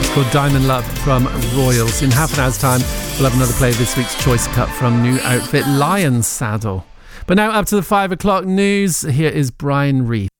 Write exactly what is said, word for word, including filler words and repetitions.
It's called Diamond Love from Royals. In half an hour's time, we'll have another play of this week's choice cut from new outfit Lion's Saddle. But now up to the five o'clock news. Here is Brian Reith.